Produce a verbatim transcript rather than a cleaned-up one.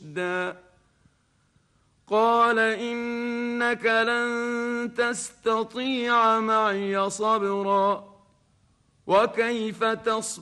رشدا قال إنك لن تستطيع معي صبرا وكيف تصبر